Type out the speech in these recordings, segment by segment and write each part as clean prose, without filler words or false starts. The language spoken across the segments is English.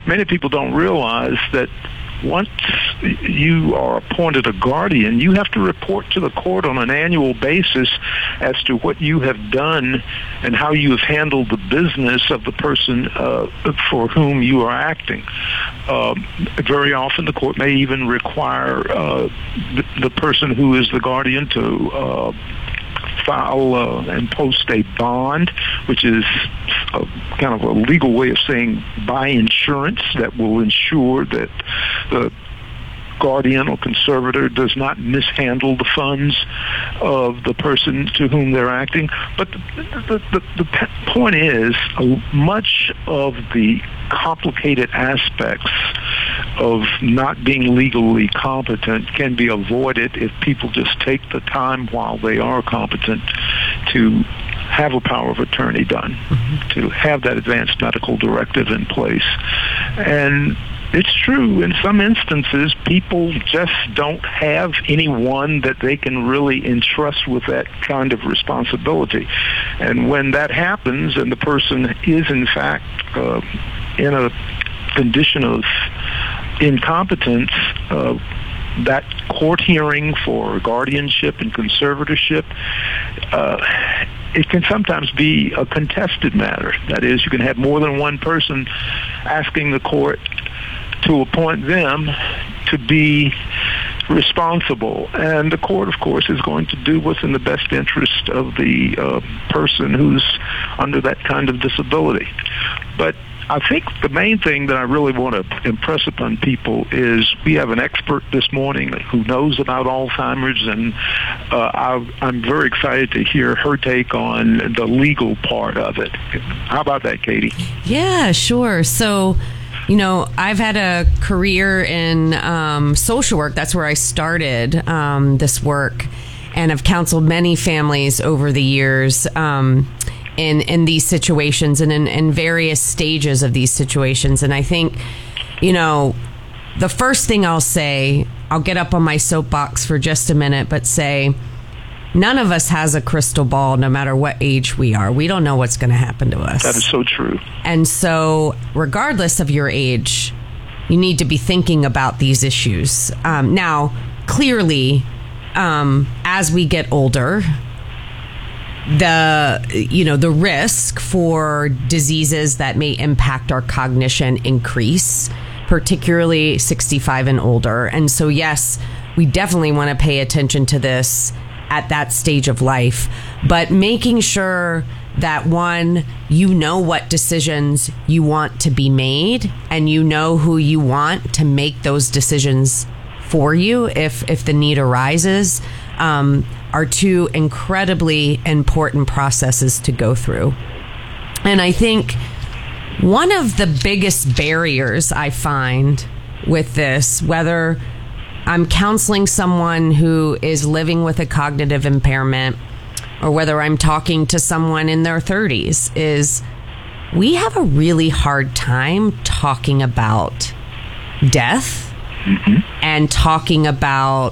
many people don't realize that once you are appointed a guardian, you have to report to the court on an annual basis as to what you have done and how you have handled the business of the person for whom you are acting. Very often the court may even require the person who is the guardian to file and post a bond, which is kind of a legal way of saying buy insurance that will ensure that the guardian or conservator does not mishandle the funds of the person to whom they're acting. But the point is, much of the complicated aspects of not being legally competent can be avoided if people just take the time while they are competent to have a power of attorney done, to have that advanced medical directive in place. And it's true, in some instances, people just don't have anyone that they can really entrust with that kind of responsibility. And when that happens and the person is, in fact, in a condition of incompetence, that court hearing for guardianship and conservatorship, it can sometimes be a contested matter. That is, you can have more than one person asking the court to appoint them to be responsible. And the court, of course, is going to do what's in the best interest of the person who's under that kind of disability. But I think the main thing that I really want to impress upon people is we have an expert this morning who knows about Alzheimer's, and I'm very excited to hear her take on the legal part of it. How about that, Katie? Yeah, sure. So, I've had a career in social work. That's where I started this work, and I've counseled many families over the years in these situations and in various stages of these situations. And I think, the first thing I'll say, I'll get up on my soapbox for just a minute, but say, none of us has a crystal ball, no matter what age we are. We don't know what's going to happen to us. That is so true. And so, regardless of your age, you need to be thinking about these issues. Now, clearly, as we get older, the risk for diseases that may impact our cognition increase, particularly 65 and older. And so, yes, we definitely want to pay attention to this at that stage of life, but making sure that, one, you know what decisions you want to be made, and you know who you want to make those decisions for you if the need arises, are two incredibly important processes to go through. And I think one of the biggest barriers I find with this, whether I'm counseling someone who is living with a cognitive impairment or whether I'm talking to someone in their 30s, is we have a really hard time talking about death and talking about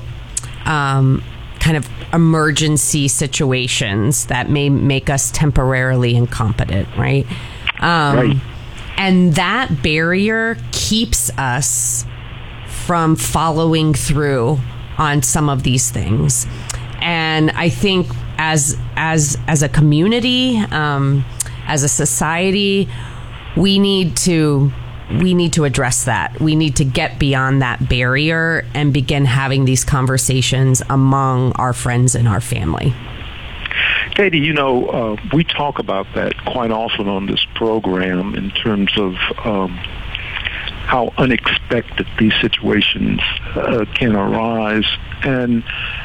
kind of emergency situations that may make us temporarily incompetent, right? Right. And that barrier keeps us from following through on some of these things. And I think as a community, as a society, we need to address that. We need to get beyond that barrier and begin having these conversations among our friends and our family. Katie, we talk about that quite often on this program in terms of how unexpected these situations can arise. And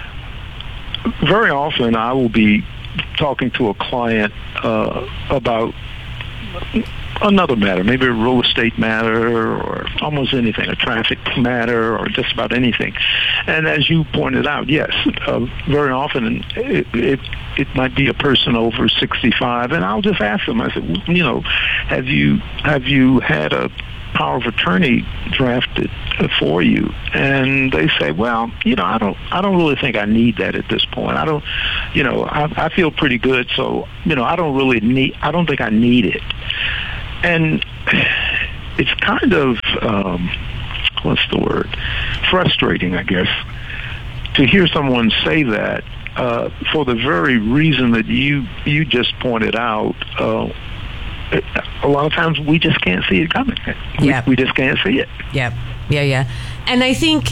very often I will be talking to a client about another matter, maybe a real estate matter or almost anything, a traffic matter or just about anything. And as you pointed out, yes, very often it might be a person over 65, and I'll just ask them, I said, have you had a power of attorney drafted for you? And they say, well, I don't really think I need that at this point. I don't, I feel pretty good, so, I don't think I need it. And it's kind of, what's the word? Frustrating, I guess, to hear someone say that for the very reason that you just pointed out. A lot of times we just can't see it coming. We just can't see it. Yep. Yeah. And I think,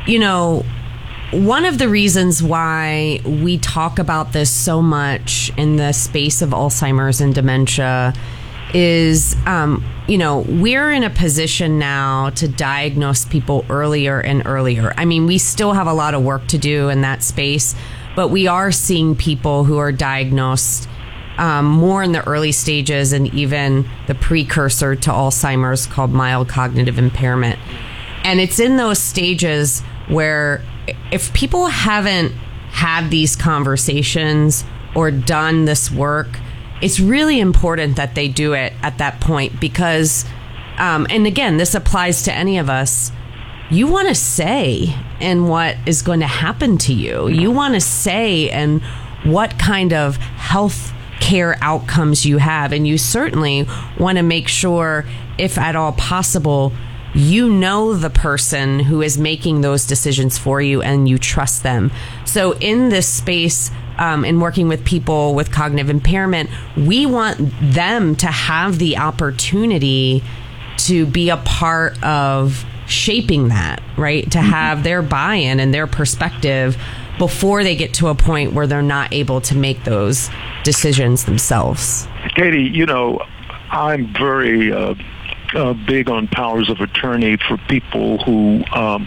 one of the reasons why we talk about this so much in the space of Alzheimer's and dementia is, we're in a position now to diagnose people earlier and earlier. I mean, we still have a lot of work to do in that space, but we are seeing people who are diagnosed more in the early stages and even the precursor to Alzheimer's called mild cognitive impairment. And it's in those stages where if people haven't had these conversations or done this work, it's really important that they do it at that point because, and again, this applies to any of us, you want to say in what is going to happen to you. You want to say in what kind of health care outcomes you have. And you certainly want to make sure, if at all possible, you know the person who is making those decisions for you and you trust them. So in this space, in working with people with cognitive impairment, we want them to have the opportunity to be a part of shaping that, right? To have their buy-in and their perspective before they get to a point where they're not able to make those decisions themselves. Katie, I'm very big on powers of attorney for people who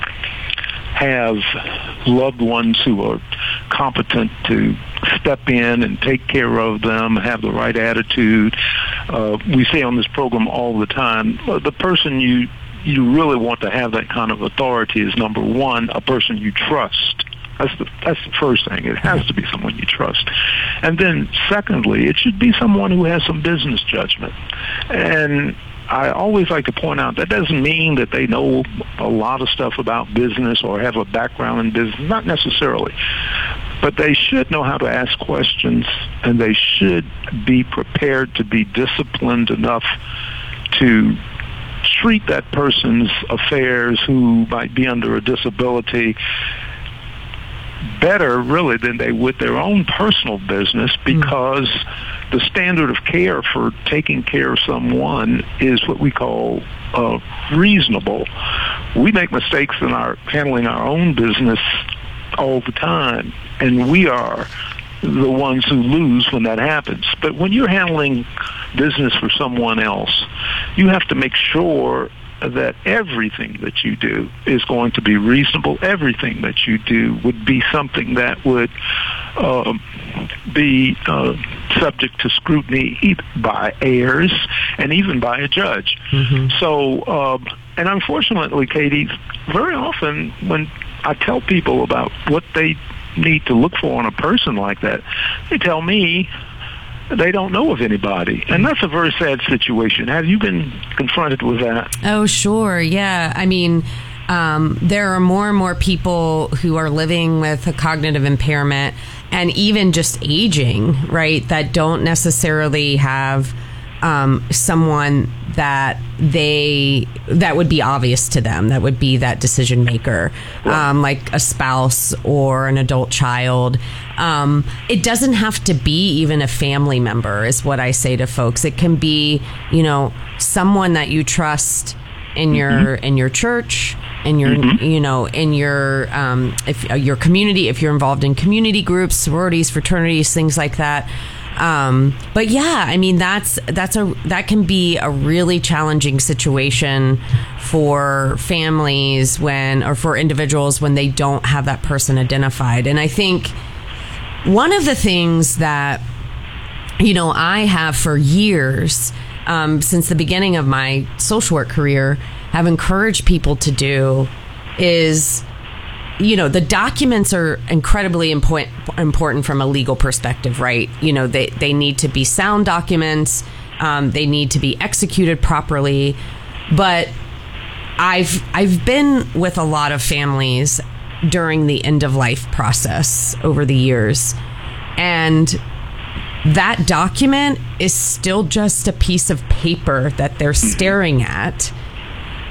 have loved ones who are competent to step in and take care of them, have the right attitude. We say on this program all the time, the person you really want to have that kind of authority is, number one, a person you trust. That's the first thing. It has to be someone you trust. And then secondly, it should be someone who has some business judgment. And I always like to point out that doesn't mean that they know a lot of stuff about business or have a background in business. Not necessarily. But they should know how to ask questions, and they should be prepared to be disciplined enough to treat that person's affairs who might be under a disability better, really, than they would their own personal business, because the standard of care for taking care of someone is what we call reasonable. We make mistakes in our handling our own business all the time, and we are the ones who lose when that happens. But when you're handling business for someone else, you have to make sure that everything that you do is going to be reasonable. Everything that you do would be something that would be subject to scrutiny by heirs and even by a judge. So, and unfortunately, Katie, very often when I tell people about what they need to look for in a person like that, they tell me they don't know of anybody. And that's a very sad situation. Have you been confronted with that? Oh, sure. Yeah. I mean, there are more and more people who are living with a cognitive impairment and even just aging, right, that don't necessarily have someone that would be obvious to them, that would be that decision maker, like a spouse or an adult child. It doesn't have to be even a family member, is what I say to folks. It can be, someone that you trust in your church, in your in your if your community, if you're involved in community groups, sororities, fraternities, things like that. But yeah, I mean, that can be a really challenging situation for families or for individuals when they don't have that person identified. And I think one of the things that, I have for years, since the beginning of my social work career, have encouraged people to do is, the documents are incredibly important from a legal perspective, right? They need to be sound documents. They need to be executed properly. But I've been with a lot of families during the end of life process over the years, and that document is still just a piece of paper that they're staring at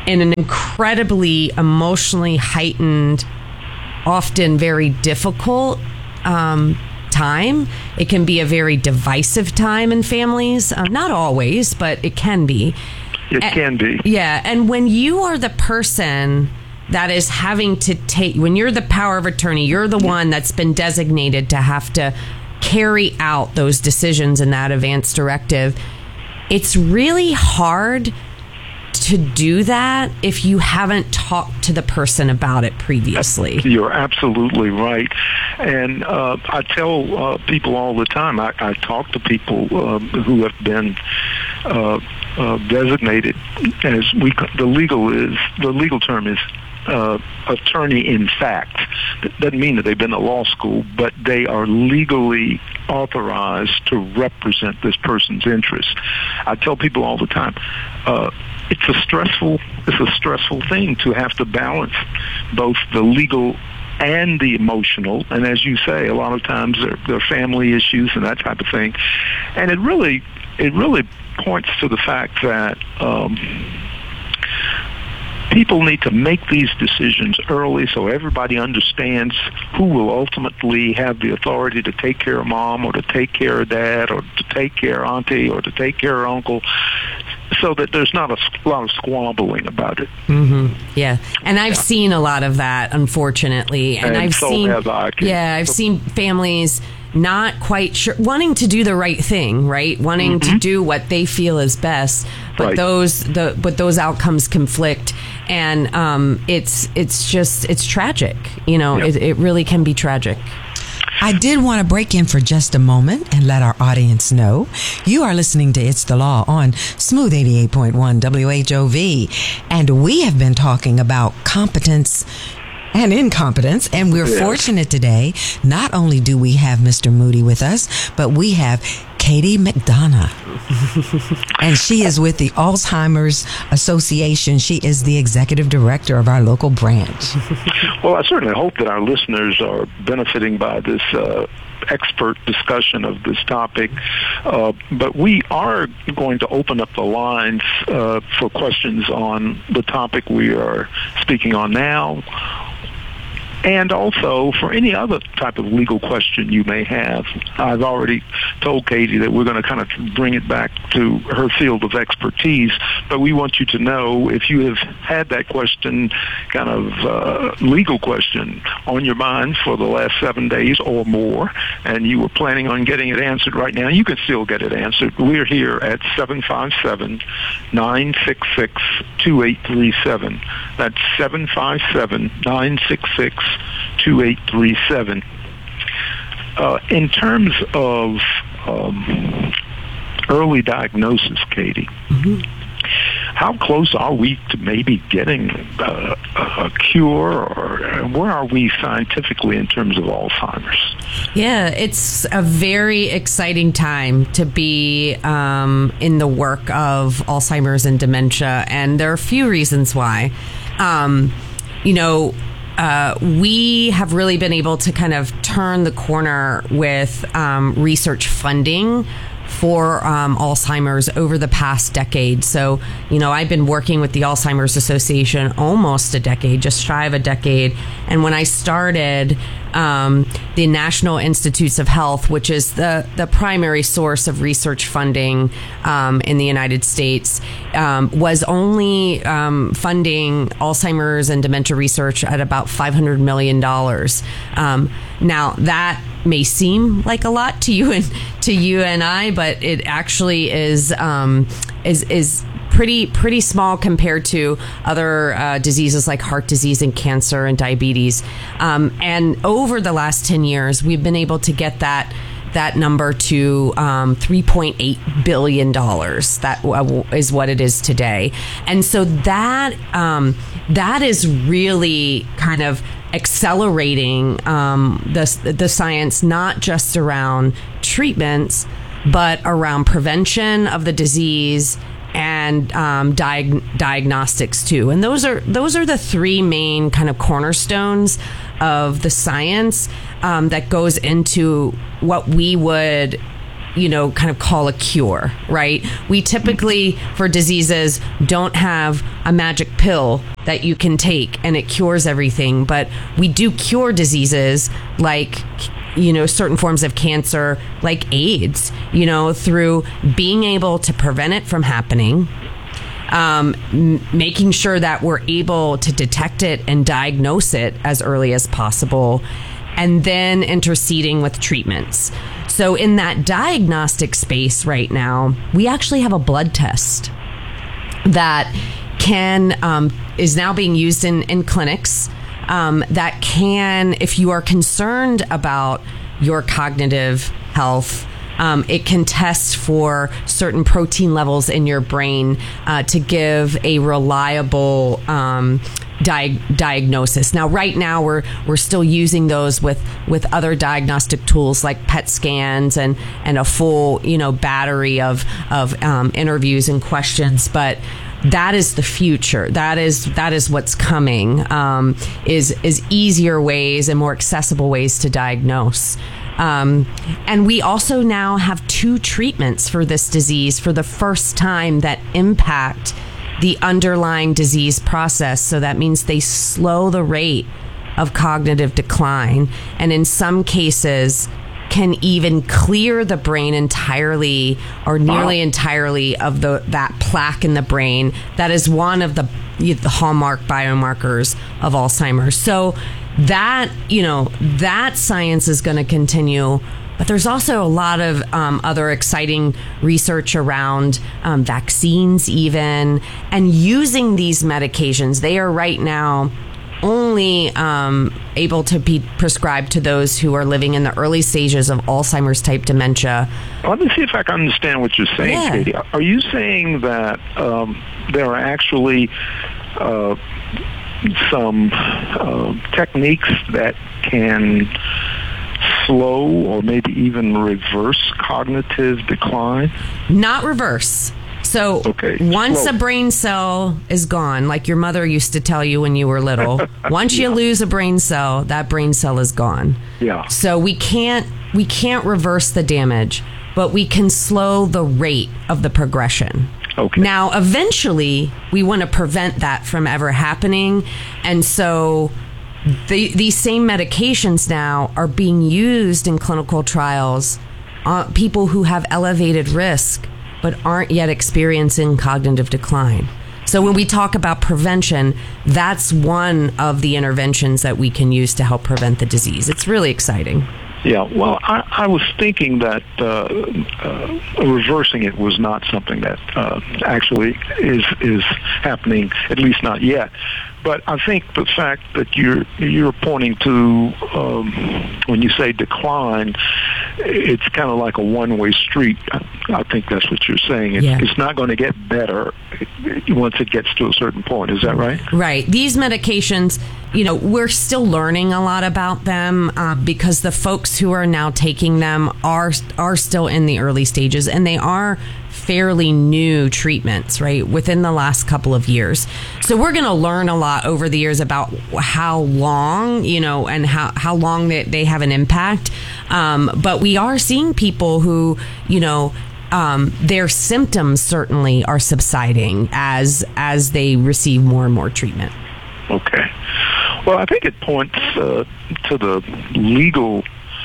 in an incredibly emotionally heightened, often very difficult time. It can be a very divisive time in families. Not always, but it can be. It can be. Yeah. And when you are the person that is having to when you're the power of attorney, you're the one that's been designated to have to carry out those decisions in that advance directive, it's really hard to do that if you haven't talked to the person about it previously. You're absolutely right. And I tell people all the time, I talk to people who have been designated as the legal term is attorney in fact. That doesn't mean that they've been to law school, but they are legally authorized to represent this person's interests. I tell people all the time, it's a stressful thing to have to balance both the legal and the emotional, and as you say, a lot of times there are family issues and that type of thing, and it really points to the fact that people need to make these decisions early so everybody understands who will ultimately have the authority to take care of mom or to take care of dad or to take care of auntie or to take care of uncle, so that there's not a lot of squabbling about it. Mm-hmm. Yeah, and I've seen a lot of that, unfortunately. And I've seen families not quite sure, wanting to do the right thing, right? Wanting to do what they feel is best, but those outcomes conflict, and it's tragic. You know, it really can be tragic. I did want to break in for just a moment and let our audience know you are listening to It's the Law on Smooth 88.1 WHOV, and we have been talking about competence and incompetence, and we're fortunate today. Not only do we have Mr. Moody with us, but we have Katie McDonough, and she is with the Alzheimer's Association. She is the executive director of our local branch. Well, I certainly hope that our listeners are benefiting by this expert discussion of this topic, but we are going to open up the lines for questions on the topic we are speaking on now, and also for any other type of legal question you may have. I've already told Katie that we're going to kind of bring it back to her field of expertise, but we want you to know if you have had that question, kind of legal question, on your mind for the last 7 days or more, and you were planning on getting it answered right now, you can still get it answered. We're here at 757-966-2837. That's 757-966-2837. In terms of early diagnosis, Katie, how close are we to maybe getting a cure, or where are we scientifically in terms of Alzheimer's? Yeah, it's a very exciting time to be in the work of Alzheimer's and dementia, and there are a few reasons why. We have really been able to kind of turn the corner with research funding for Alzheimer's over the past decade. So, I've been working with the Alzheimer's Association almost a decade, just shy of a decade. And when I started, the National Institutes of Health, which is the primary source of research funding in the United States, was only funding Alzheimer's and dementia research at about $500 million. Now, that may seem like a lot to you and I, but it actually is pretty small compared to other diseases like heart disease and cancer and diabetes. And over the last 10 years, we've been able to get that number to $3.8 billion. That is what it is today. And so that is really kind of accelerating the science, not just around treatments, but around prevention of the disease and diagnostics too. And those are the three main kind of cornerstones of the science that goes into what we would kind of call a cure, right? We typically, for diseases, don't have a magic pill that you can take and it cures everything, but we do cure diseases like certain forms of cancer, like AIDS, through being able to prevent it from happening, making sure that we're able to detect it and diagnose it as early as possible, and then interceding with treatments. So in that diagnostic space right now, we actually have a blood test that is now being used in clinics, that can, if you are concerned about your cognitive health, it can test for certain protein levels in your brain to give a reliable diagnosis. Now, right now, we're still using those with other diagnostic tools like PET scans and a full battery of interviews and questions, but that is the future. That is what's coming. Is easier ways and more accessible ways to diagnose. And we also now have 2 treatments for this disease for the first time that impact the underlying disease process. So that means they slow the rate of cognitive decline, and in some cases can even clear the brain entirely or nearly entirely of that plaque in the brain that is one of the hallmark biomarkers of Alzheimer's. So that science is going to continue. But there's also a lot of other exciting research around vaccines even, and using these medications. They are right now only able to be prescribed to those who are living in the early stages of Alzheimer's type dementia. Let me see if I can understand what you're saying, Yeah. Katie. Are you saying that there are actually some techniques that can slow or maybe even reverse cognitive decline? Not reverse. So once a brain cell is gone, like your mother used to tell you when you were little, once you lose a brain cell, that brain cell is gone. Yeah. So we can't reverse the damage, but we can slow the rate of the progression. Okay. Now, eventually, we want to prevent that from ever happening. And so these same medications now are being used in clinical trials on people who have elevated risk but aren't yet experiencing cognitive decline. So when we talk about prevention, that's one of the interventions that we can use to help prevent the disease. It's really exciting. Yeah, well, I was thinking that reversing it was not something that actually is happening, at least not yet. But I think the fact that you're pointing to when you say decline, it's kind of like a one-way street. I think that's what you're saying. It's not going to get better once it gets to a certain point. Is that right? Right. These medications, we're still learning a lot about them because the folks who are now taking them are still in the early stages, and they are fairly new treatments, right, within the last couple of years. So we're going to learn a lot over the years about how long, and how long they have an impact. But we are seeing people who, their symptoms certainly are subsiding as they receive more and more treatment. Okay. Well, I think it points to the legal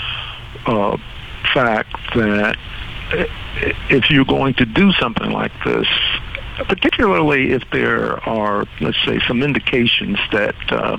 fact that if you're going to do something like this, particularly if there are, let's say, some indications that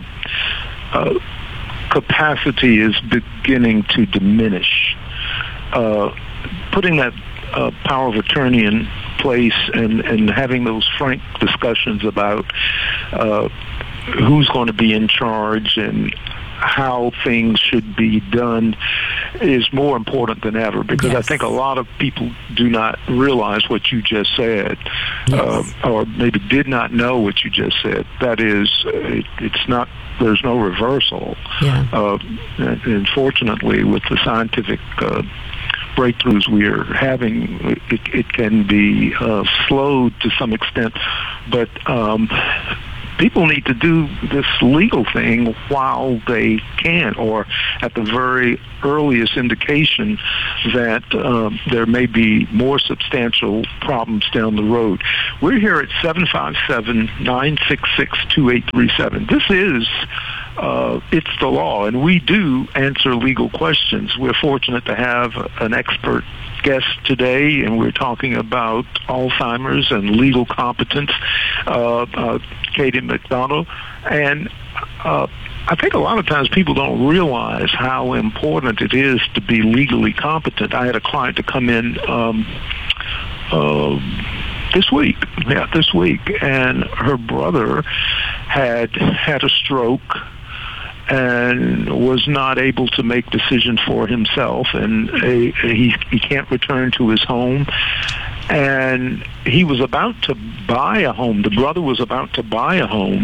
capacity is beginning to diminish, putting that power of attorney in place and having those frank discussions about who's going to be in charge and how things should be done is more important than ever, because I think a lot of people do not realize what you just said, or maybe did not know what you just said. That is, it's not, there's no reversal. And fortunately, with the scientific breakthroughs we are having, it can be slowed to some extent, but people need to do this legal thing while they can, or at the very earliest indication that there may be more substantial problems down the road. We're here at 757-966-2837. This is It's the Law, and we do answer legal questions. We're fortunate to have an expert guest today, and we're talking about Alzheimer's and legal competence, Katie McDonald. And I think a lot of times people don't realize how important it is to be legally competent. I had a client to come in this week, and her brother had a stroke and was not able to make decisions for himself, and he can't return to his home. And he was about to buy a home. The brother was about to buy a home,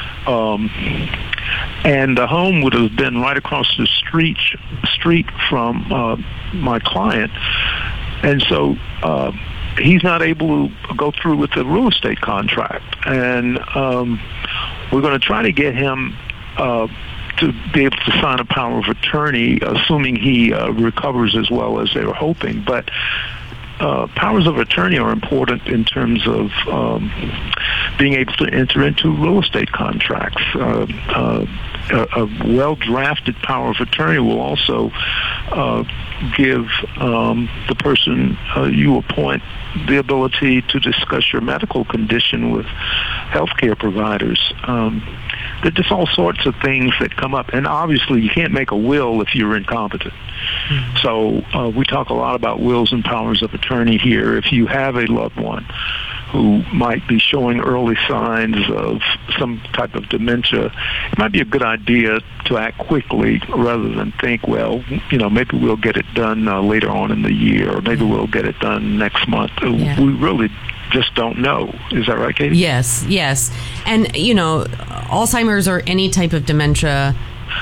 and the home would have been right across the street from my client. And so he's not able to go through with the real estate contract. And we're going to try to get him to be able to sign a power of attorney, assuming he recovers as well as they were hoping. But powers of attorney are important in terms of being able to enter into real estate contracts. A well-drafted power of attorney will also give the person you appoint the ability to discuss your medical condition with healthcare providers. There's just all sorts of things that come up. And obviously, you can't make a will if you're incompetent. Mm-hmm. So we talk a lot about wills and powers of attorney here. If you have a loved one who might be showing early signs of some type of dementia, it might be a good idea to act quickly rather than think, well, maybe we'll get it done later on in the year, or maybe we'll get it done next month. Yeah. We really just don't know. Is that right, Katie? Yes. And, Alzheimer's or any type of dementia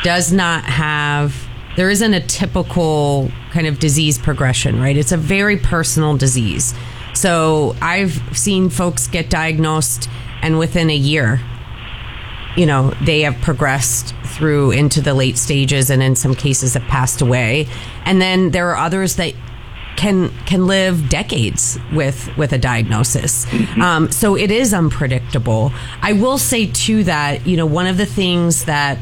there isn't a typical kind of disease progression, right? It's a very personal disease. So I've seen folks get diagnosed, and within a year, they have progressed through into the late stages, and in some cases have passed away. And then there are others that can live decades with a diagnosis. Mm-hmm. So it is unpredictable. I will say too that, one of the things that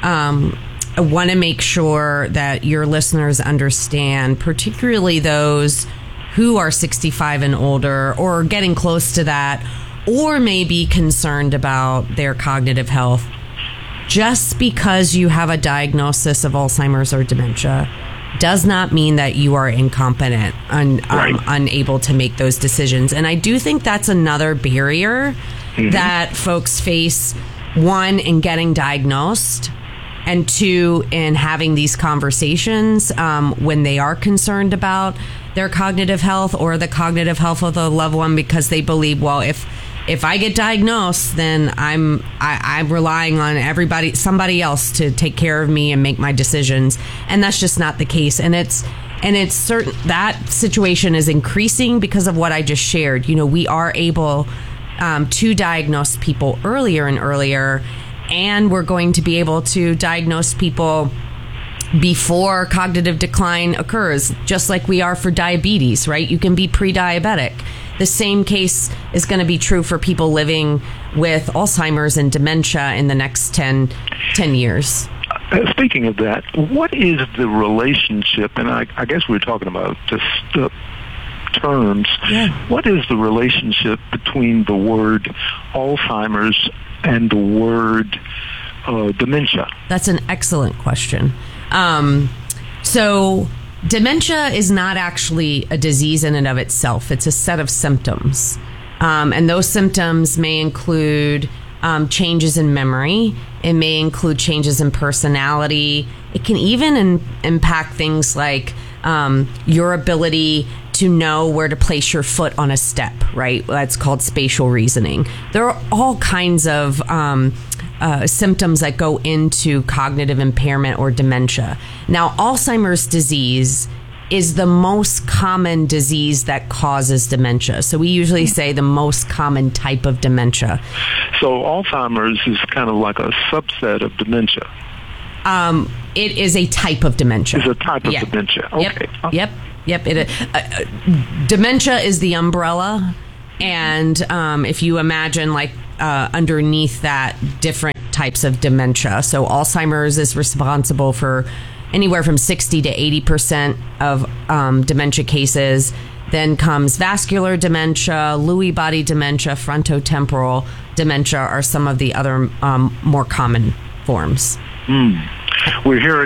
I want to make sure that your listeners understand, particularly those who are 65 and older or getting close to that, or may be concerned about their cognitive health, just because you have a diagnosis of Alzheimer's or dementia does not mean that you are incompetent and unable to make those decisions. And I do think that's another barrier that folks face, one, in getting diagnosed, and two, in having these conversations when they are concerned about their cognitive health or the cognitive health of the loved one, because they believe, well, if I get diagnosed, then I'm relying on somebody else to take care of me and make my decisions, and that's just not the case. And it's certain that situation is increasing because of what I just shared. We are able to diagnose people earlier and earlier, and we're going to be able to diagnose people before cognitive decline occurs, just like we are for diabetes, right? You can be pre-diabetic. The same case is going to be true for people living with Alzheimer's and dementia in the next 10 years. Speaking of that, what is the relationship, and I guess we're talking about just the terms, What is the relationship between the word Alzheimer's and the word dementia? That's an excellent question. So dementia is not actually a disease in and of itself. It's a set of symptoms. And those symptoms may include changes in memory. It may include changes in personality. It can even impact things like your ability to know where to place your foot on a step, right? That's called spatial reasoning. There are all kinds of symptoms that go into cognitive impairment or dementia. Now, Alzheimer's disease is the most common disease that causes dementia? So we usually say the most common type of dementia. So Alzheimer's is kind of like a subset of dementia. It is a type of dementia. It's a type of dementia. Okay. Yep. Dementia is the umbrella, and if you imagine like underneath that, different types of dementia. So Alzheimer's is responsible for anywhere from 60 to 80% of dementia cases. Then comes vascular dementia, Lewy body dementia, frontotemporal dementia are some of the other more common forms. We're here at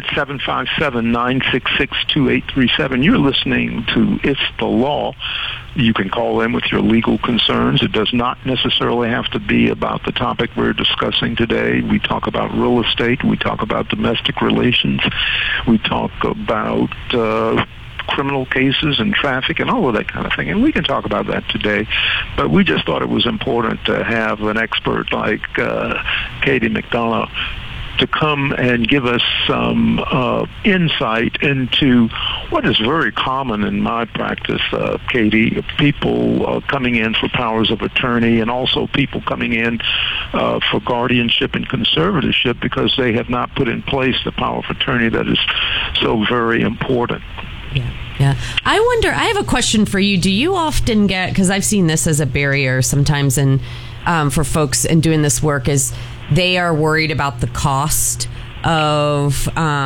757-966-2837. You're listening to It's the Law. You can call in with your legal concerns. It does not necessarily have to be about the topic we're discussing today. We talk about real estate. We talk about domestic relations. We talk about criminal cases and traffic and all of that kind of thing. And we can talk about that today. But we just thought it was important to have an expert like Katie McDonough to come and give us some insight into what is very common in my practice, Katie, people coming in for powers of attorney and also people coming in for guardianship and conservatorship because they have not put in place the power of attorney that is so very important. Yeah. I wonder, I have a question for you. Do you often get, because I've seen this as a barrier sometimes in, for folks in doing this work, is they are worried about the cost of,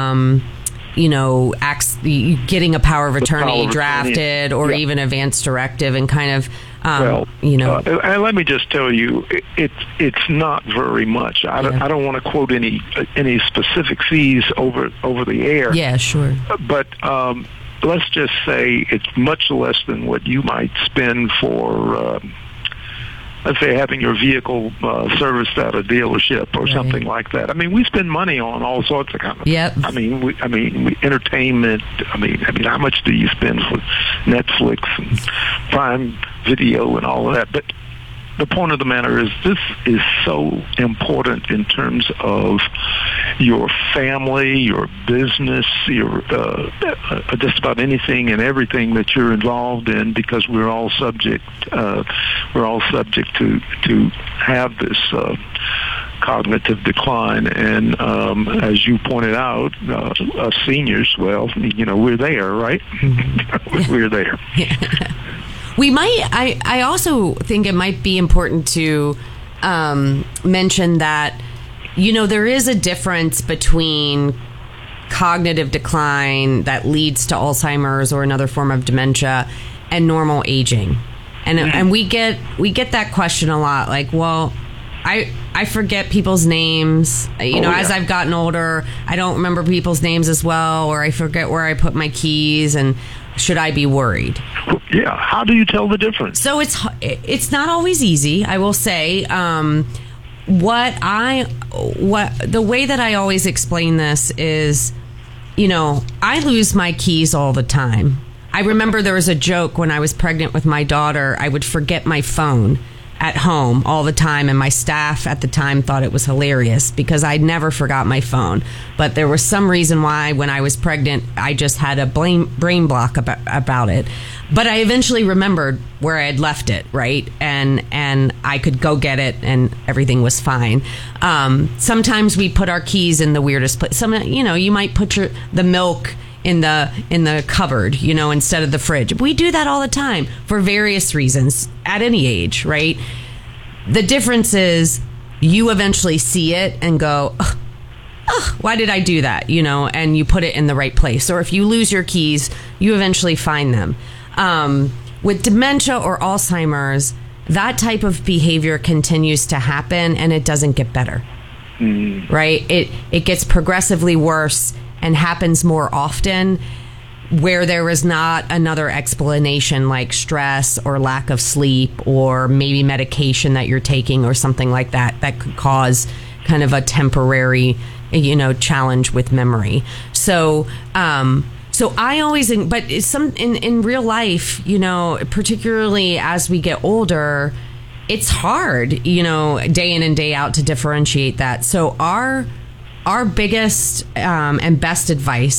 getting a power of attorney drafted or even advance directive and kind of, and let me just tell you, it's not very much. I don't want to quote any specific fees over the air. Yeah, sure. But let's just say it's much less than what you might spend for let's say having your vehicle serviced at a dealership or something like that. I mean, we spend money on all sorts of kind of. Yep. I mean, entertainment. I mean, how much do you spend for Netflix and Prime Video and all of that? But the point of the matter is, this is so important in terms of your family, your business, your just about anything and everything that you're involved in, because we're all subject to have this cognitive decline. And as you pointed out, us seniors, well, we're there, right? Mm-hmm. We're there. Yeah. We might. I also think it might be important to mention that, there is a difference between cognitive decline that leads to Alzheimer's or another form of dementia and normal aging, and we get that question a lot. Like, well, I forget people's names. As I've gotten older, I don't remember people's names as well, or I forget where I put my keys, and should I be worried? Yeah. How do you tell the difference? So it's not always easy, I will say. The way that I always explain this is, I lose my keys all the time. I remember there was a joke when I was pregnant with my daughter. I would forget my phone at home all the time, and my staff at the time thought it was hilarious because I never forgot my phone. But there was some reason why when I was pregnant I just had a brain block about it. But I eventually remembered where I had left it, right? And I could go get it and everything was fine. Sometimes we put our keys in the weirdest place. You might put the milk in the cupboard, instead of the fridge. We do that all the time for various reasons at any age, right? The difference is you eventually see it and go, why did I do that? And you put it in the right place. Or if you lose your keys, you eventually find them. With dementia or Alzheimer's, that type of behavior continues to happen and it doesn't get better, right? It gets progressively worse and happens more often where there is not another explanation like stress or lack of sleep or maybe medication that you're taking or something like that could cause kind of a temporary, challenge with memory. So I always, but in real life, particularly as we get older, it's hard, day in and day out to differentiate that. So our biggest and best advice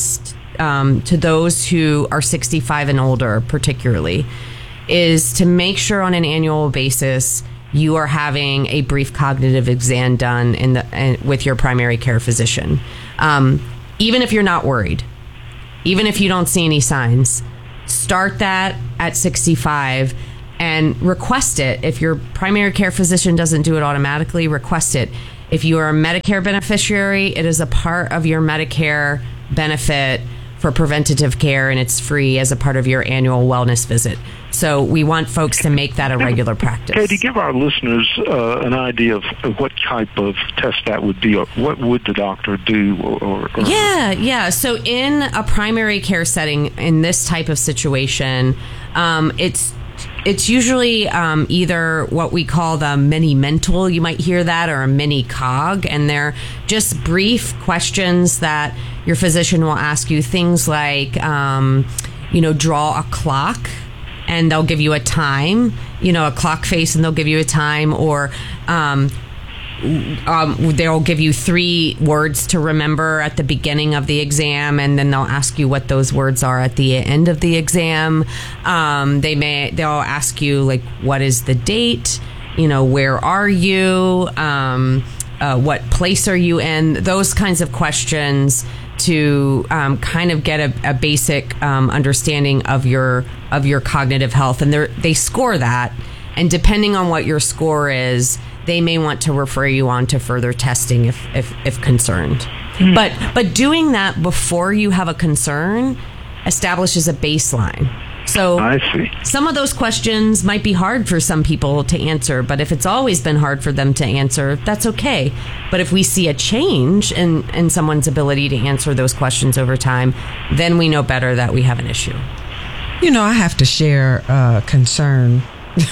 to those who are 65 and older, particularly, is to make sure on an annual basis you are having a brief cognitive exam done with your primary care physician. Even if you're not worried, even if you don't see any signs, start that at 65 and request it. If your primary care physician doesn't do it automatically, request it. If you are a Medicare beneficiary, it is a part of your Medicare benefit for preventative care, and it's free as a part of your annual wellness visit. So we want folks to make that a regular practice. Katie, give our listeners an idea of what type of test that would be, or what would the doctor do? Yeah. So in a primary care setting, in this type of situation, it's usually either what we call the mini mental, you might hear that, or a mini cog, and they're just brief questions that your physician will ask you, things like, draw a clock, and they'll give you a time, a clock face, and they'll give you a time, or they'll give you 3 words to remember at the beginning of the exam, and then they'll ask you what those words are at the end of the exam. They'll ask you, like, what is the date? Where are you? What place are you in? Those kinds of questions to kind of get a basic understanding of your cognitive health, and they score that. And depending on what your score is, they may want to refer you on to further testing if concerned. Mm-hmm. But doing that before you have a concern establishes a baseline. So I see. Some of those questions might be hard for some people to answer, but if it's always been hard for them to answer, that's okay. But if we see a change in someone's ability to answer those questions over time, then we know better that we have an issue. I have to share a concern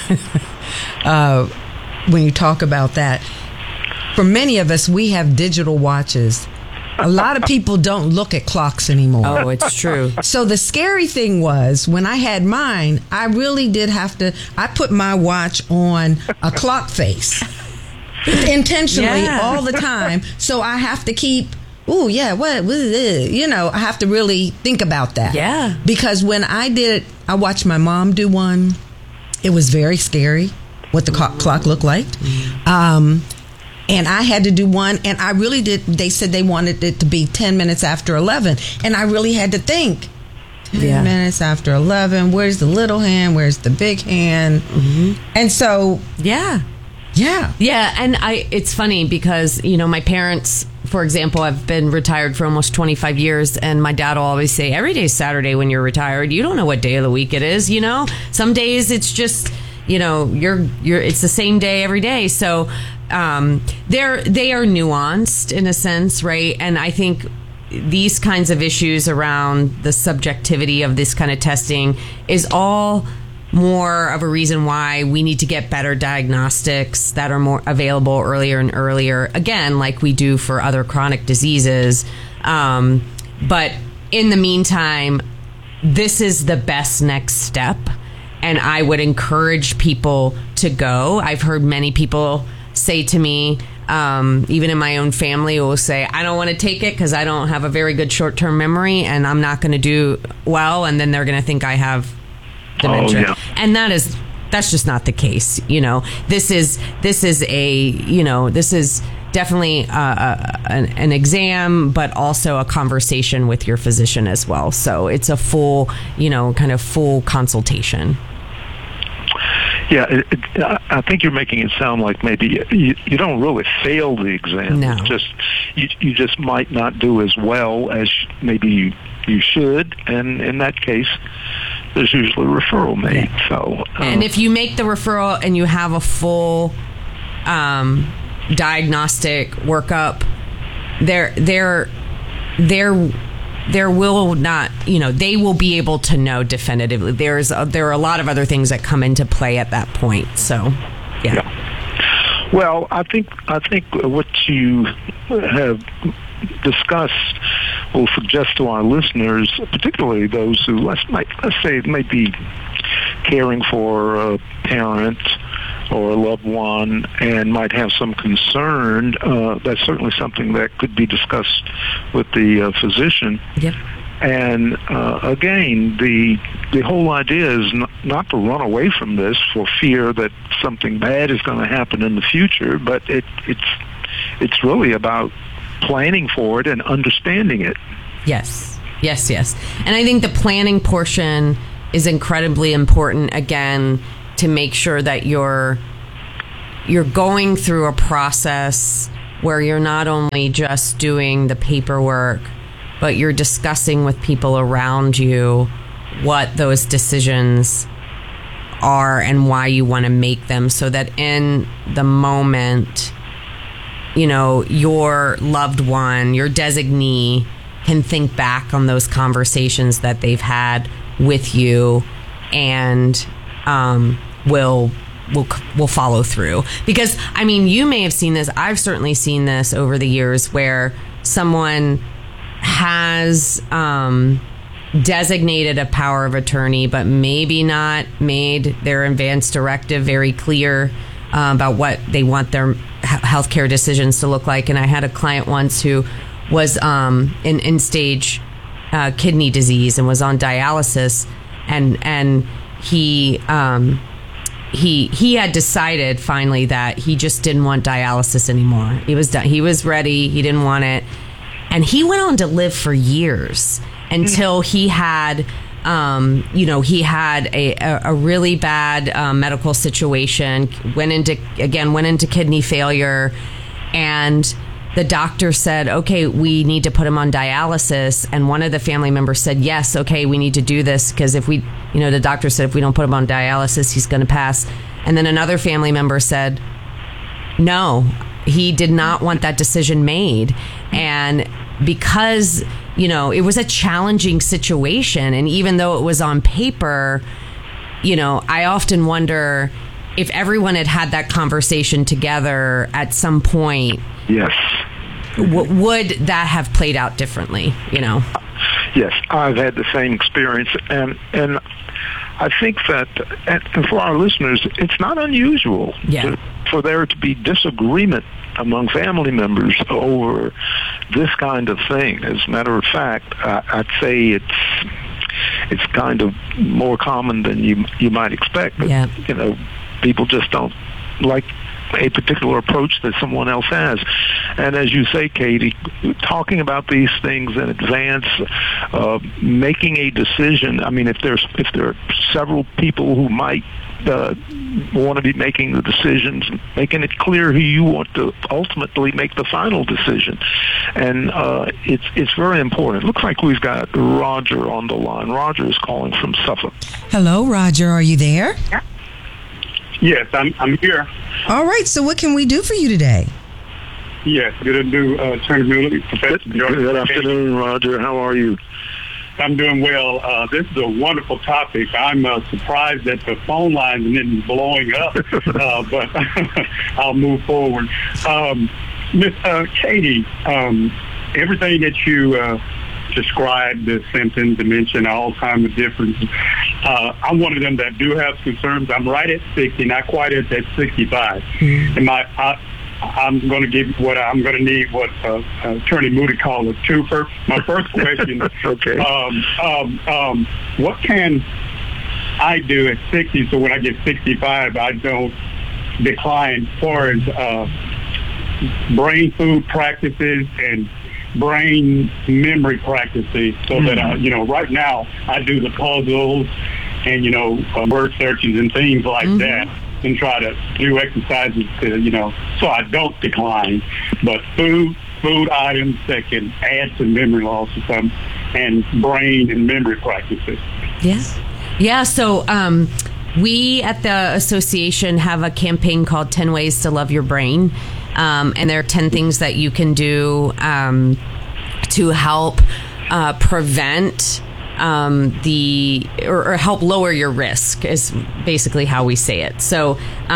when you talk about that. For many of us, we have digital watches. A lot of people don't look at clocks anymore. Oh, it's true. So the scary thing was, when I had mine, I really did have to, I put my watch on a clock face intentionally all the time. So I have to keep, what is it? I have to really think about that. Yeah. Because when I did it, I watched my mom do one. It was very scary what the clock looked like. And I had to do one, and I really did. They said they wanted it to be 10 minutes after 11, and I really had to think. 10 minutes after 11, where's the little hand? Where's the big hand? Mm-hmm. And so, yeah. And it's funny because, my parents, for example, have been retired for almost 25 years, and my dad will always say, every day's Saturday when you're retired. You don't know what day of the week it is, Some days it's just, it's the same day every day. So they are nuanced in a sense, right? And I think these kinds of issues around the subjectivity of this kind of testing is all more of a reason why we need to get better diagnostics that are more available earlier and earlier, again, like we do for other chronic diseases. But in the meantime, this is the best next step, and I would encourage people to go. I've heard many people say to me, even in my own family, will say, I don't want to take it because I don't have a very good short-term memory, and I'm not going to do well, and then they're going to think I have dementia. Oh, yeah. And that's just not the case. This is definitely an exam, but also a conversation with your physician as well. So it's a full, kind of full consultation. Yeah, I think you're making it sound like maybe you don't really fail the exam. No. It's just you just might not do as well as maybe you should, and in that case, there's usually a referral made. Yeah. So, and if you make the referral and you have a full diagnostic workup, there will not, they will be able to know definitively. There are a lot of other things that come into play at that point. So, yeah. Well, I think what you have discussed will suggest to our listeners, particularly those who let's say might be caring for a parent or a loved one and might have some concern, that's certainly something that could be discussed with the physician. Yep. And again, the whole idea is not to run away from this for fear that something bad is going to happen in the future, but it's really about planning for it and understanding it. Yes. And I think the planning portion is incredibly important, again, to make sure that you're going through a process where you're not only just doing the paperwork, but you're discussing with people around you what those decisions are and why you want to make them, so that in the moment, your loved one, your designee, can think back on those conversations that they've had with you and will follow through. Because, you may have seen this. I've certainly seen this over the years where someone has designated a power of attorney, but maybe not made their advance directive very clear about what they want their healthcare decisions to look like. And I had a client once who was in end-stage kidney disease and was on dialysis, and he had decided finally that he just didn't want dialysis anymore. He was done. He was ready. He didn't want it. And he went on to live for years until he had, he had a really bad medical situation, went into kidney failure, and the doctor said, okay, we need to put him on dialysis. And one of the family members said, yes, okay, we need to do this because the doctor said if we don't put him on dialysis, he's going to pass. And then another family member said, no, he did not want that decision made. And because, it was a challenging situation, and even though it was on paper, I often wonder if everyone had that conversation together at some point. Yes. Would that have played out differently, Yes, I've had the same experience, and I think that, and for our listeners, it's not unusual for there to be disagreement among family members over this kind of thing. As a matter of fact, I'd say it's kind of more common than you might expect. But, people just don't like a particular approach that someone else has. And as you say, Katie, talking about these things in advance, making a decision. If there are several people who might want to be making the decisions, making it clear who you want to ultimately make the final decision. And it's very important. It looks like we've got Roger on the line. Roger is calling from Suffolk. Hello, Roger. Are you there? Yes, I'm here. All right. So what can we do for you today? Yes, good to do, Attorney Mueller, Professor George. Good afternoon, Roger. How are you? I'm doing well. This is a wonderful topic. I'm surprised that the phone lines isn't blowing up, but I'll move forward. Miss Katie, everything that you described, the symptoms, dementia, Alzheimer's difference, I'm one of them that do have concerns. I'm right at 60, not quite at that 65. And I'm going to give what I'm going to need what Attorney Moody called a twofer. My first question, okay. What can I do at 60 so when I get 65 I don't decline as far as brain food practices and brain memory practices so that, right now I do the puzzles and, word searches and things like that, and try to do exercises to, so I don't decline. But food items that can add to memory loss or something, and brain and memory practices. Yes. Yeah, so we at the association have a campaign called 10 Ways to Love Your Brain. And there are 10 things that you can do to help prevent or help lower your risk is basically how we say it. So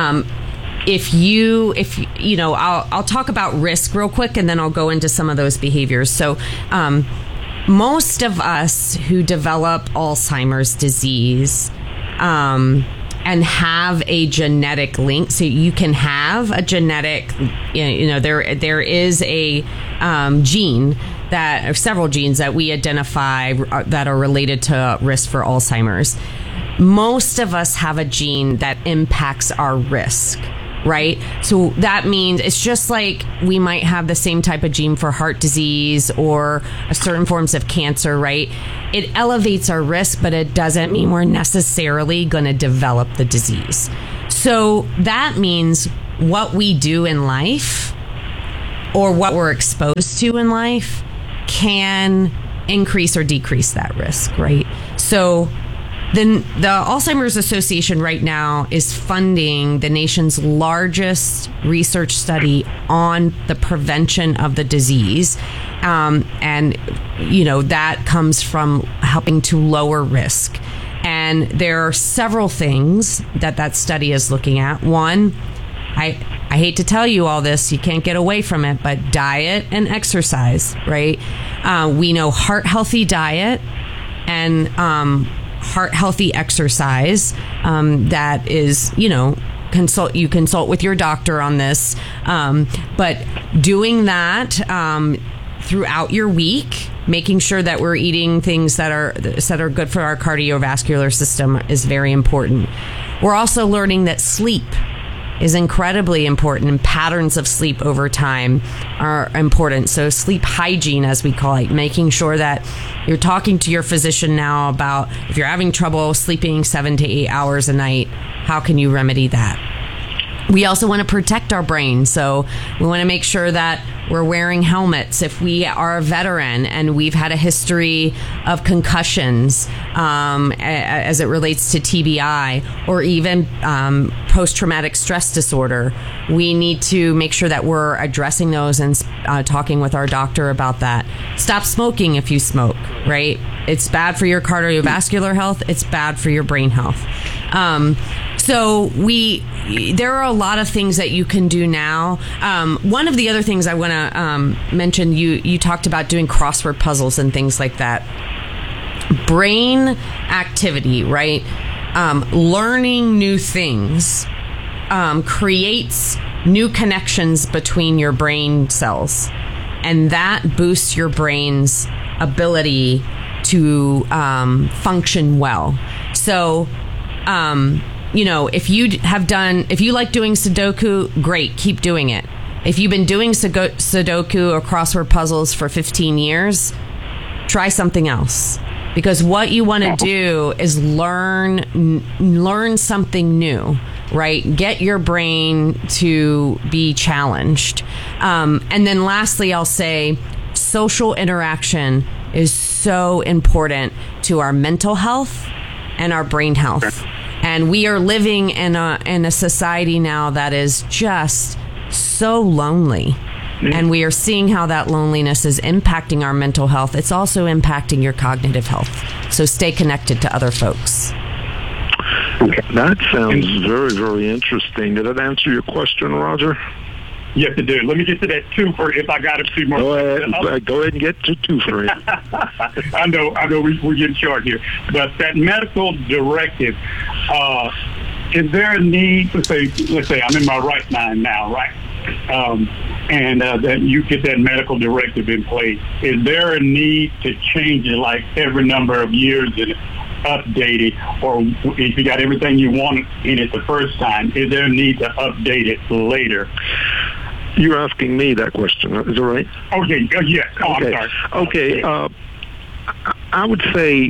I'll talk about risk real quick, and then I'll go into some of those behaviors. So most of us who develop Alzheimer's disease and have a genetic link, so you can have a genetic, there is a gene several genes that we identify that are related to risk for Alzheimer's. Most of us have a gene that impacts our risk, right? So that means it's just like we might have the same type of gene for heart disease or certain forms of cancer, right? It elevates our risk, but it doesn't mean we're necessarily going to develop the disease. So that means what we do in life or what we're exposed to in life can increase or decrease that risk, right? So then the Alzheimer's Association right now is funding the nation's largest research study on the prevention of the disease. And, you know, that comes from helping to lower risk. And there are several things that study is looking at. One, I hate to tell you all this, you can't get away from it, but diet and exercise, right? We know heart healthy diet and heart healthy exercise, that is, you know, consult with your doctor on this, but doing that throughout your week, making sure that we're eating things that are good for our cardiovascular system is very important. We're also learning that sleep is incredibly important, and patterns of sleep over time are important. So sleep hygiene, as we call it, making sure that you're talking to your physician now about if you're having trouble sleeping 7 to 8 hours a night, how can you remedy that? We also want to protect our brain. So we want to make sure that we're wearing helmets if we are a veteran and we've had a history of concussions as it relates to TBI or even post-traumatic stress disorder. We need to make sure that we're addressing those and talking with our doctor about that. Stop smoking if you smoke, right? It's bad for your cardiovascular health. It's bad for your brain health. So there are a lot of things that you can do now. One of the other things I want to mention, you talked about doing crossword puzzles and things like that. Brain activity, right? Learning new things creates new connections between your brain cells, and that boosts your brain's ability to function well. So, you know, if you like doing Sudoku, great, keep doing it. If you've been doing Sudoku or crossword puzzles for 15 years, try something else. Because what you want to do is learn something new, right? Get your brain to be challenged. And then lastly, I'll say social interaction is so important to our mental health and our brain health. And we are living in a society now that is just so lonely. And we are seeing how that loneliness is impacting our mental health. It's also impacting your cognitive health. So stay connected to other folks. That sounds very, very interesting. Did that answer your question, Roger? Yes, it did. Let me get to that twofer if I got a few more. Go ahead and get to twofer. I know we're getting short here. But that medical directive, is there a need, let's say I'm in my right mind now, right? And that you get that medical directive in place. Is there a need to change it like every number of years and update it? Or if you got everything you want in it the first time, is there a need to update it later? You're asking me that question, is that right? Okay, yes. Oh, okay. I'm sorry. Okay, I would say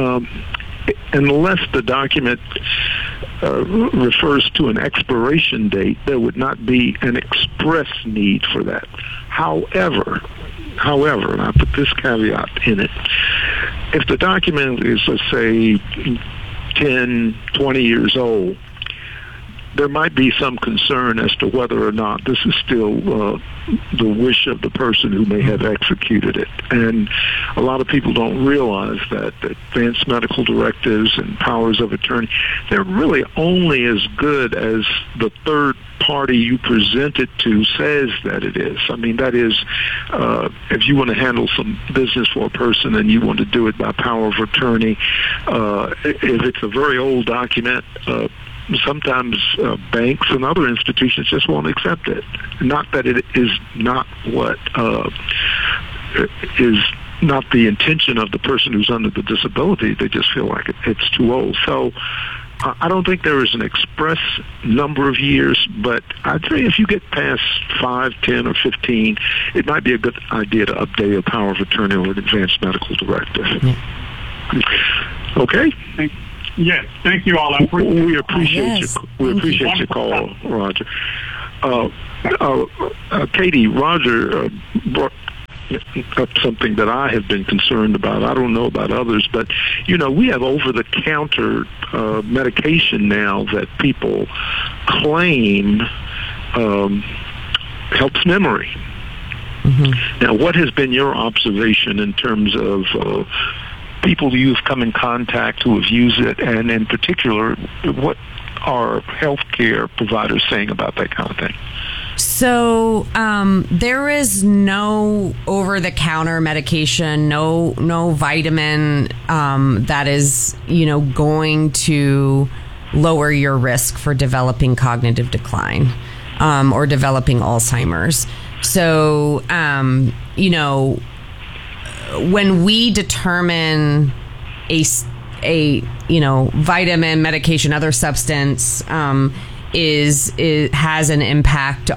unless the document refers to an expiration date, there would not be an express need for that. However, and I put this caveat in it, if the document is, let's say, 10, 20 years old, there might be some concern as to whether or not this is still the wish of the person who may have executed it. And a lot of people don't realize that advanced medical directives and powers of attorney, they're really only as good as the third party you present it to says that it is. I mean, that is, if you want to handle some business for a person and you want to do it by power of attorney, if it's a very old document, sometimes banks and other institutions just won't accept it. Not that it is not what is not the intention of the person who's under the disability. They just feel like it's too old. So I don't think there is an express number of years, but I'd say if you get past 5, 10, or 15, it might be a good idea to update a power of attorney or an advanced medical directive. Yeah. Okay? Yes, thank you all. We appreciate your call, Roger. Katie, Roger brought up something that I have been concerned about. I don't know about others, but we have over-the-counter medication now that people claim helps memory. Mm-hmm. Now, what has been your observation in terms of people you've come in contact who have used it, and in particular, what are healthcare providers saying about that kind of thing? So there is no over-the-counter medication, no vitamin that is, going to lower your risk for developing cognitive decline or developing Alzheimer's. So, when we determine a vitamin, medication, other substance has an impact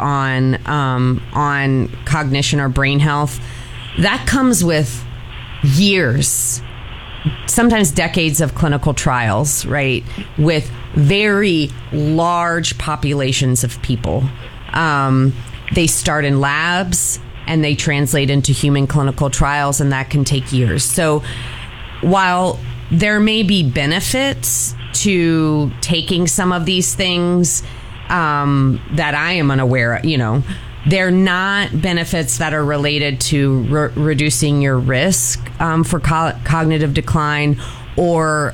on cognition or brain health, that comes with years, sometimes decades of clinical trials, right, with very large populations of people. They start in labs and they translate into human clinical trials, and that can take years. So while there may be benefits to taking some of these things that I am unaware of, they're not benefits that are related to reducing your risk for cognitive decline or,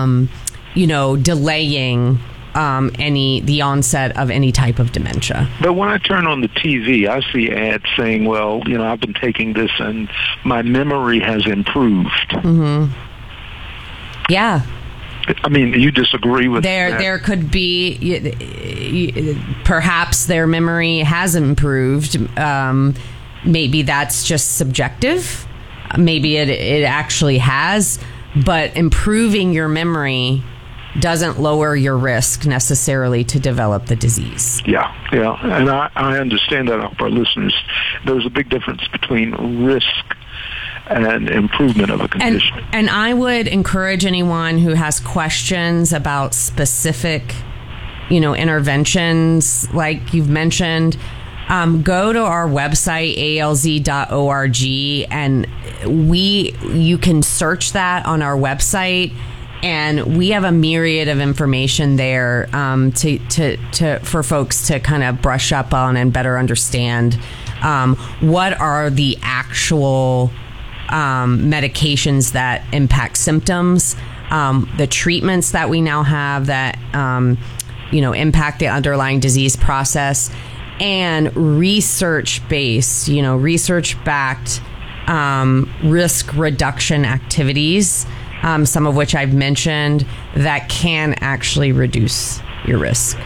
delaying the onset of any type of dementia. But when I turn on the TV, I see ads saying, well, I've been taking this and my memory has improved. Mm-hmm. Yeah. I mean, you disagree with that? There could be, perhaps their memory has improved. Maybe that's just subjective. Maybe it actually has. But improving your memory doesn't lower your risk necessarily to develop the disease. Yeah. And I understand that of our listeners. There's a big difference between risk and improvement of a condition. And I would encourage anyone who has questions about specific, interventions like you've mentioned, go to our website, alz.org, and you can search that on our website. And we have a myriad of information there for folks to kind of brush up on and better understand what are the actual medications that impact symptoms, the treatments that we now have that impact the underlying disease process, and research-based, research-backed risk reduction activities. Some of which I've mentioned, that can actually reduce your risk.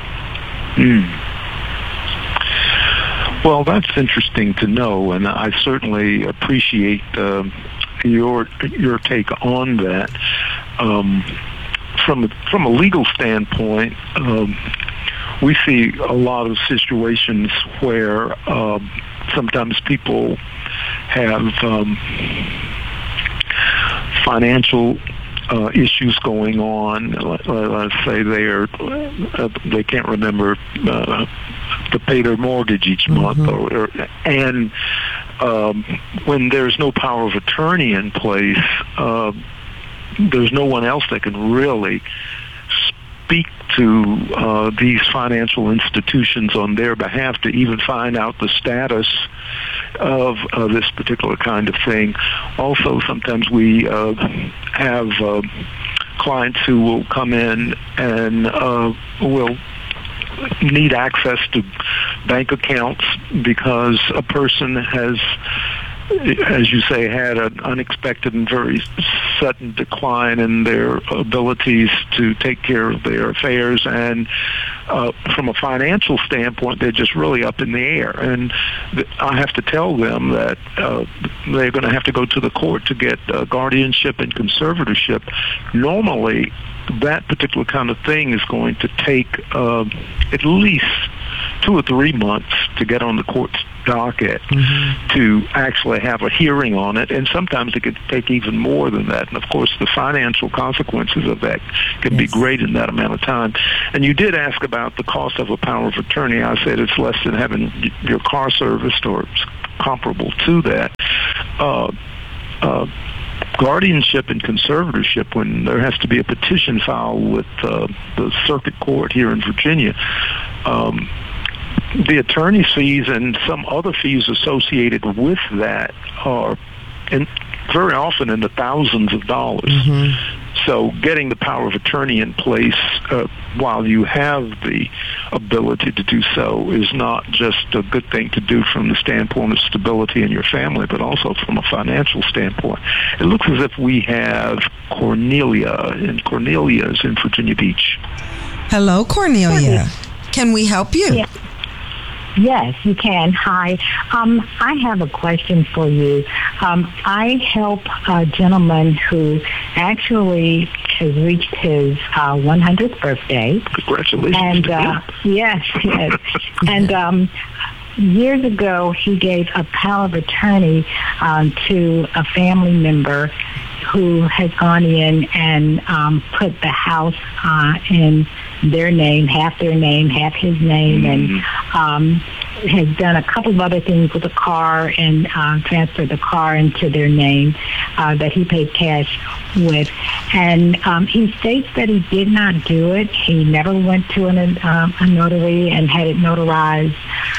Well, that's interesting to know, and I certainly appreciate your take on that. From a legal standpoint, we see a lot of situations where sometimes people have financial issues going on. Let's say they can't remember to pay their mortgage each month, and when there's no power of attorney in place, there's no one else that can really speak to these financial institutions on their behalf to even find out the status of this particular kind of thing. Also, sometimes we have clients who will come in and will need access to bank accounts because a person has, as you say, had an unexpected and very sudden decline in their abilities to take care of their affairs, and from a financial standpoint, they're just really up in the air. And I have to tell them that they're going to have to go to the court to get guardianship and conservatorship. Normally, that particular kind of thing is going to take at least 2 or 3 months to get on the court's docket to actually have a hearing on it, and sometimes it could take even more than that. And of course, the financial consequences of that can be great in that amount of time. And you did ask about the cost of a power of attorney. I said it's less than having your car serviced, or it's comparable to that. Guardianship and conservatorship, when there has to be a petition filed with the circuit court here in Virginia, the attorney fees and some other fees associated with that are very often in the thousands of dollars. So getting the power of attorney in place while you have the ability to do so is not just a good thing to do from the standpoint of stability in your family, but also from a financial standpoint. It looks as if we have Cornelia, and Cornelia is in Virginia Beach. Hello, Cornelia. Can we help you? Yeah. Yes, you can. Hi. I have a question for you. I help a gentleman who actually has reached his 100th birthday. Congratulations. And yes. And years ago, he gave a power of attorney to a family member who has gone in and put the house in their name, half their name, half his name, and has done a couple of other things with the car and transferred the car into their name that he paid cash with. And he states that he did not do it. He never went to a notary and had it notarized.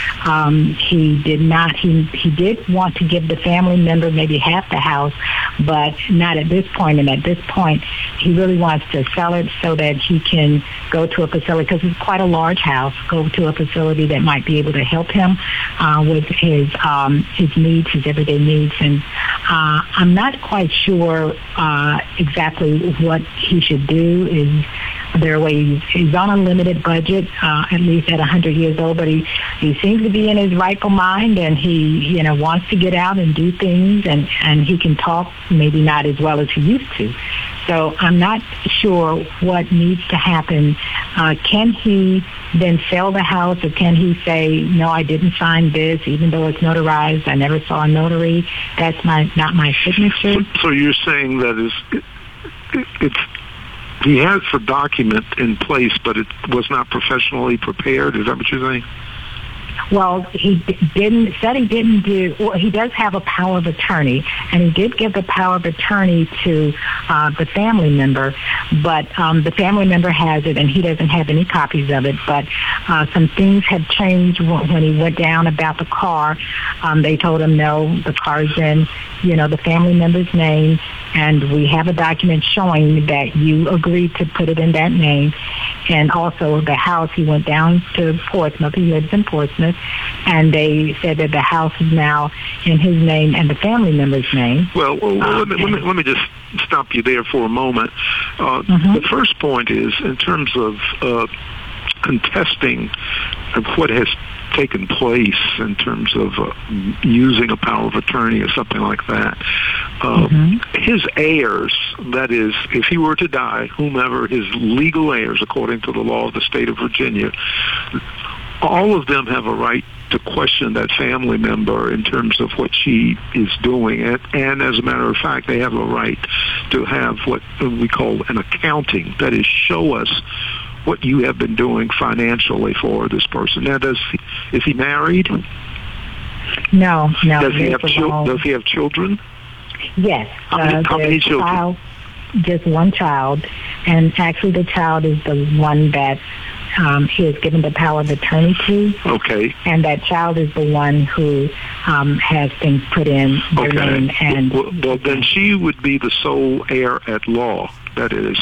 He did not. He did want to give the family member maybe half the house, but not at this point. And at this point, he really wants to sell it so that he can go to a facility, because it's quite a large house, go to a facility that might be able to help him with his needs, his everyday needs. And I'm not quite sure exactly what he should do. Is there a way he's on a limited budget, at least at 100 years old, but he seems to be in his rightful mind, and he wants to get out and do things, and he can talk, maybe not as well as he used to. So I'm not sure what needs to happen. Can he then sell the house, or can he say, no, I didn't sign this, even though it's notarized, I never saw a notary, that's not my signature? So you're saying that it's he has the document in place, but it was not professionally prepared? Is that what you're saying? Well, he didn't do. Well, he does have a power of attorney, and he did give the power of attorney to the family member, but the family member has it, and he doesn't have any copies of it. But some things have changed when he went down about the car. They told him, no, the car's in, the family member's name, and we have a document showing that you agreed to put it in that name. And also the house, he went down to Portsmouth. He lives in Portsmouth. And they said that the house is now in his name and the family member's name. Well, let me just stop you there for a moment. The first point is, in terms of contesting what has taken place in terms of using a power of attorney or something like that, his heirs, that is, if he were to die, whomever his legal heirs, according to the law of the state of Virginia, all of them have a right to question that family member in terms of what she is doing. And as a matter of fact, they have a right to have what we call an accounting, that is, show us what you have been doing financially for this person. Now, is he married? No. Does he have children? Yes. How many children? Just one child. And actually the child is the one that he has given the power of attorney to. Okay. And that child is the one who has things put in their name. And well, then she would be the sole heir at law. That is,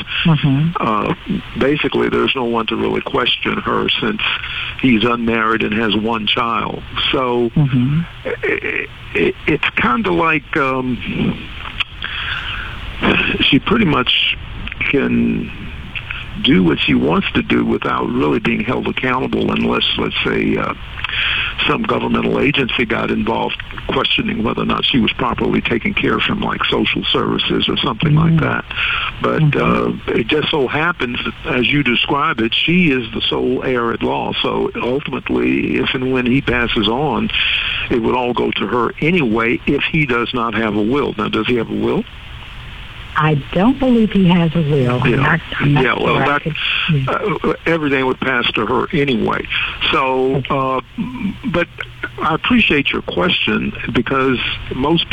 basically, there's no one to really question her since he's unmarried and has one child. So it's kind of like she pretty much can do what she wants to do without really being held accountable unless, let's say, some governmental agency got involved questioning whether or not she was properly taken care of from like social services or something like that. But it just so happens that, as you describe it, she is the sole heir at law. So ultimately, if and when he passes on, it would all go to her anyway if he does not have a will. Now, does he have a will? I don't believe he has a will. I'm not Well, everything would pass to her anyway. So, but I appreciate your question because most